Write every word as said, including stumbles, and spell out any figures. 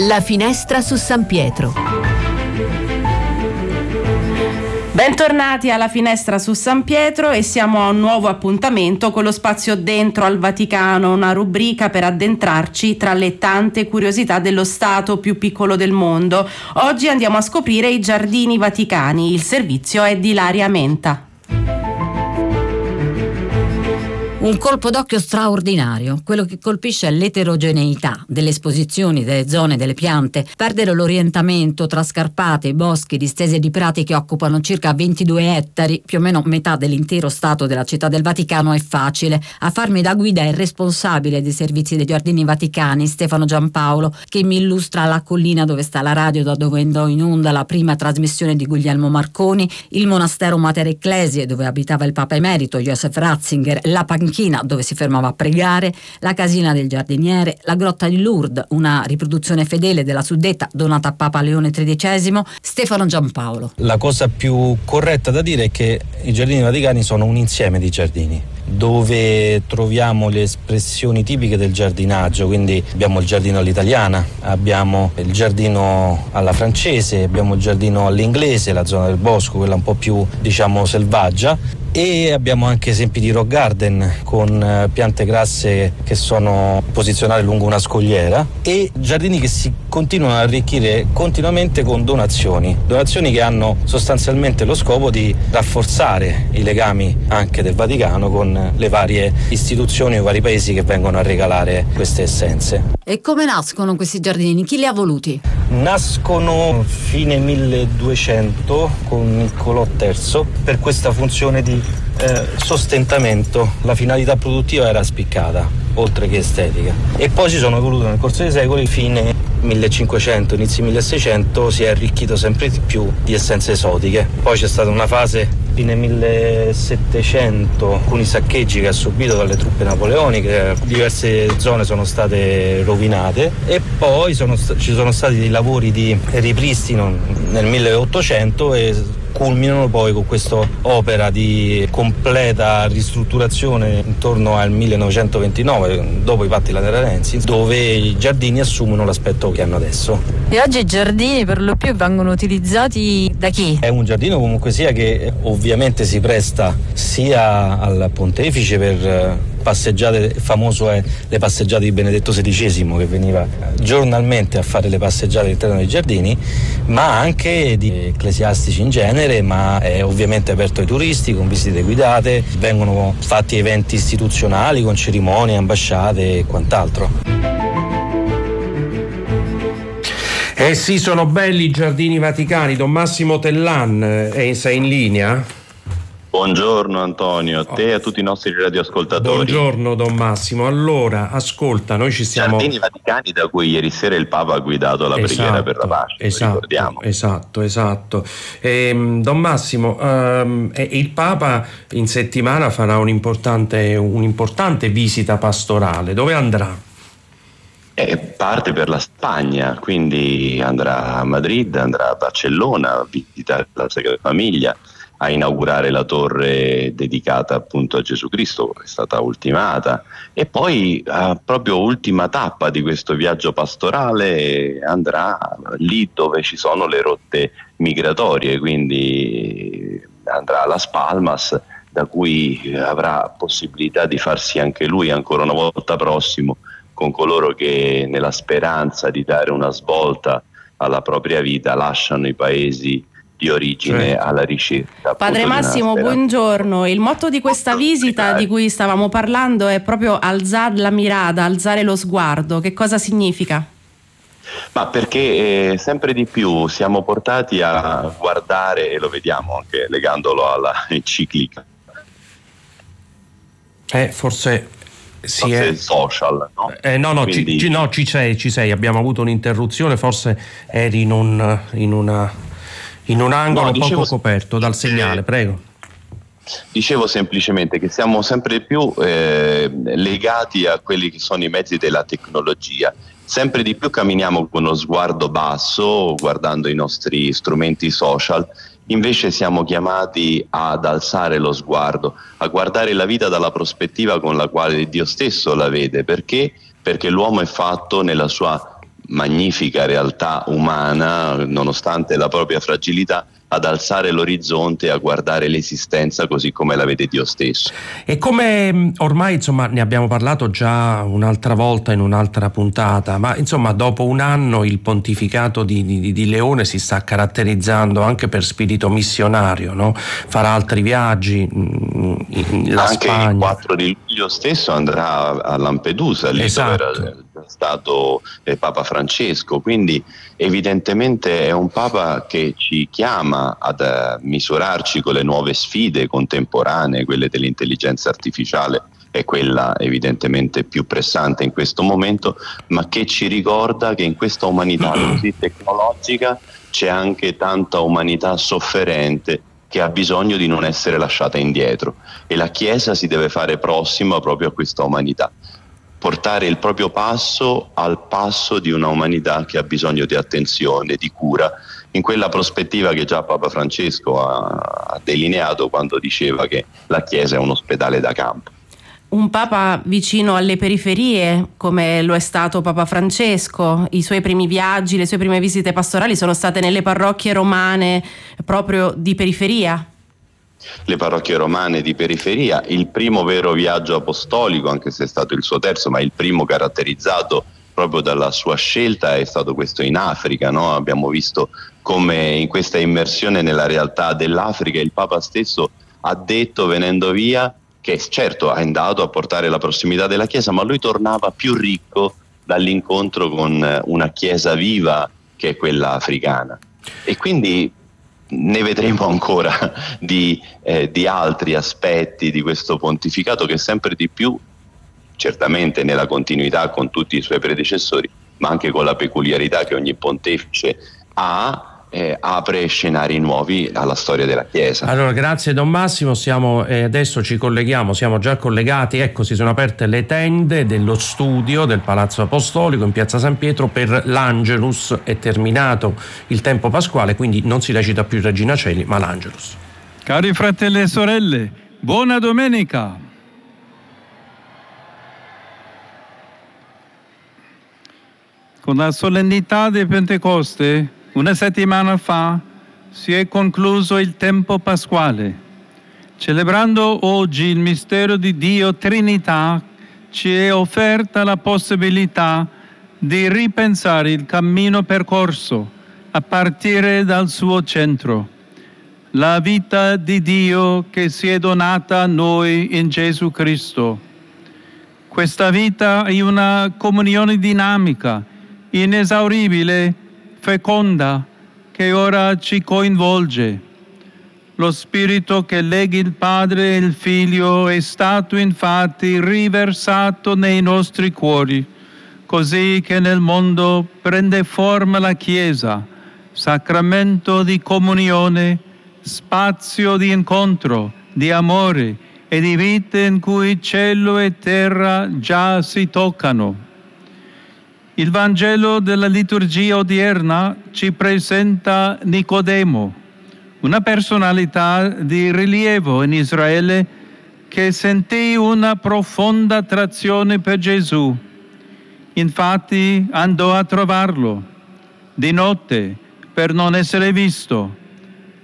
La finestra su San Pietro. Bentornati alla finestra su San Pietro e siamo a un nuovo appuntamento con lo spazio Dentro al Vaticano, una rubrica per addentrarci tra le tante curiosità dello Stato più piccolo del mondo. Oggi andiamo a scoprire i Giardini Vaticani. Il servizio è di Ilaria Menta. Un colpo d'occhio straordinario. Quello che colpisce è l'eterogeneità delle esposizioni, delle zone, delle piante. Perdere l'orientamento tra scarpate, boschi, distese di prati che occupano circa ventidue ettari, più o meno metà dell'intero stato della Città del Vaticano, è facile. A farmi da guida è il responsabile dei servizi dei Giardini Vaticani, Stefano Giampaolo, che mi illustra la collina dove sta la radio, da dove andò in onda la prima trasmissione di Guglielmo Marconi, il monastero Mater Ecclesiae dove abitava il Papa Emerito Joseph Ratzinger, la panchina dove si fermava a pregare, la casina del giardiniere, la grotta di Lourdes, una riproduzione fedele della suddetta donata a Papa Leone tredicesimo. Stefano Giampaolo. La cosa più corretta da dire è che i Giardini Vaticani sono un insieme di giardini dove troviamo le espressioni tipiche del giardinaggio, quindi abbiamo il giardino all'italiana, abbiamo il giardino alla francese, abbiamo il giardino all'inglese, la zona del bosco, quella un po' più diciamo selvaggia, e abbiamo anche esempi di rock garden con piante grasse che sono posizionate lungo una scogliera, e giardini che si continuano ad arricchire continuamente con donazioni, donazioni che hanno sostanzialmente lo scopo di rafforzare i legami anche del Vaticano con le varie istituzioni o vari paesi che vengono a regalare queste essenze. E come nascono questi giardini? Chi li ha voluti? Nascono fine milleduecento con Niccolò terzo per questa funzione di eh, sostentamento. La finalità produttiva era spiccata, oltre che estetica. E poi si sono evolute nel corso dei secoli, fine millecinquecento, inizi milleseicento, si è arricchito sempre di più di essenze esotiche. Poi c'è stata una fase fine millesettecento, alcuni saccheggi che ha subito dalle truppe napoleoniche, diverse zone sono state rovinate, e poi sono, ci sono stati dei lavori di ripristino nel milleottocento e culminano poi con questa opera di completa ristrutturazione intorno al millenovecentoventinove, dopo i patti lateranensi, dove i giardini assumono l'aspetto che hanno adesso. E oggi i giardini per lo più vengono utilizzati da chi? È un giardino comunque sia che ovviamente si presta sia al pontefice per passeggiate, famoso è le passeggiate di Benedetto sedicesimo, che veniva giornalmente a fare le passeggiate all'interno dei giardini, ma anche di ecclesiastici in genere, ma è ovviamente aperto ai turisti con visite guidate, vengono fatti eventi istituzionali con cerimonie, ambasciate e quant'altro. Eh sì, sono belli i Giardini Vaticani. Don Massimo Tellan, è, sei in linea? Buongiorno Antonio, a te e a tutti i nostri radioascoltatori. Buongiorno Don Massimo. Allora, ascolta, noi ci stiamo... Giardini Vaticani da cui ieri sera il Papa ha guidato la esatto, preghiera per la pace, esatto, ricordiamo. Esatto, esatto. Ehm, Don Massimo, ehm, il Papa in settimana farà un'importante, un'importante visita pastorale. Dove andrà? Eh, parte per la Spagna, quindi andrà a Madrid, andrà a Barcellona a visitare la Sagrada Famiglia, a inaugurare la torre dedicata appunto a Gesù Cristo, che è stata ultimata, e poi a proprio ultima tappa di questo viaggio pastorale andrà lì dove ci sono le rotte migratorie, quindi andrà a Las Palmas, da cui avrà possibilità di farsi anche lui ancora una volta prossimo con coloro che nella speranza di dare una svolta alla propria vita lasciano i paesi di origine, certo, alla ricerca. Padre Massimo, buongiorno. Il motto di questa visita di cui stavamo parlando è proprio alzar la mirada, alzare lo sguardo. Che cosa significa? Ma perché eh, sempre di più siamo portati a guardare, e lo vediamo anche legandolo alla enciclica. Eh, forse... Sì, è social, no? Eh, no, no, Quindi... ci, no, ci sei, ci sei. Abbiamo avuto un'interruzione, forse eri in un, in una... in un angolo no, dicevo, poco coperto dal segnale, prego. Dicevo semplicemente che siamo sempre più eh, legati a quelli che sono i mezzi della tecnologia. Sempre di più camminiamo con uno sguardo basso, guardando i nostri strumenti social. Invece siamo chiamati ad alzare lo sguardo, a guardare la vita dalla prospettiva con la quale Dio stesso la vede. Perché? Perché l'uomo è fatto nella sua magnifica realtà umana, nonostante la propria fragilità, ad alzare l'orizzonte e a guardare l'esistenza così come la vede Dio stesso. E come ormai, insomma, ne abbiamo parlato già un'altra volta in un'altra puntata, ma insomma dopo un anno il pontificato di, di, di Leone si sta caratterizzando anche per spirito missionario, no? Farà altri viaggi, in la anche Spagna. Il quattro di luglio stesso andrà a Lampedusa, lì esatto. dove era stato eh, Papa Francesco, quindi evidentemente è un Papa che ci chiama ad uh, misurarci con le nuove sfide contemporanee, quelle dell'intelligenza artificiale è quella evidentemente più pressante in questo momento, ma che ci ricorda che in questa umanità così tecnologica c'è anche tanta umanità sofferente che ha bisogno di non essere lasciata indietro, e la Chiesa si deve fare prossima proprio a questa umanità, portare il proprio passo al passo di una umanità che ha bisogno di attenzione, di cura, in quella prospettiva che già Papa Francesco ha delineato quando diceva che la Chiesa è un ospedale da campo. Un Papa vicino alle periferie, come lo è stato Papa Francesco. I suoi primi viaggi, le sue prime visite pastorali sono state nelle parrocchie romane proprio di periferia. Le parrocchie romane di periferia, il primo vero viaggio apostolico, anche se è stato il suo terzo, ma il primo caratterizzato proprio dalla sua scelta è stato questo in Africa, no? Abbiamo visto come in questa immersione nella realtà dell'Africa il Papa stesso ha detto, venendo via, che certo è andato a portare la prossimità della Chiesa, ma lui tornava più ricco dall'incontro con una Chiesa viva che è quella africana. E quindi ne vedremo ancora di, eh, di altri aspetti di questo pontificato che sempre di più, certamente nella continuità con tutti i suoi predecessori, ma anche con la peculiarità che ogni pontefice ha, Eh, apre scenari nuovi alla storia della Chiesa. Allora, grazie Don Massimo, siamo, eh, adesso ci colleghiamo, siamo già collegati, ecco, si sono aperte le tende dello studio del Palazzo Apostolico in Piazza San Pietro per l'Angelus. È terminato il tempo pasquale, quindi non si recita più Regina Coeli, ma l'Angelus. Cari fratelli e sorelle, buona domenica! Con la solennità di Pentecoste, una settimana fa si è concluso il tempo pasquale. Celebrando oggi il mistero di Dio Trinità, ci è offerta la possibilità di ripensare il cammino percorso a partire dal suo centro, la vita di Dio che si è donata a noi in Gesù Cristo. Questa vita è una comunione dinamica, inesauribile, feconda, che ora ci coinvolge. Lo Spirito che lega il Padre e il Figlio è stato infatti riversato nei nostri cuori, così che nel mondo prende forma la Chiesa, sacramento di comunione, spazio di incontro, di amore e di vita in cui cielo e terra già si toccano. Il Vangelo della liturgia odierna ci presenta Nicodemo, una personalità di rilievo in Israele che sentì una profonda attrazione per Gesù. Infatti andò a trovarlo di notte per non essere visto